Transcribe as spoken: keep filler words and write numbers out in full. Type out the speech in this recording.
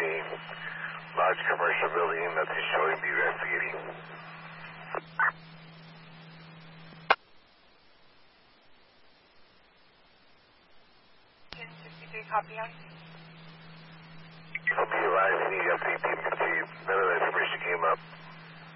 large commercial building that is showing the graffiti. ten sixty-three, copy on. I'll be advised, any update team can see none of that information came up.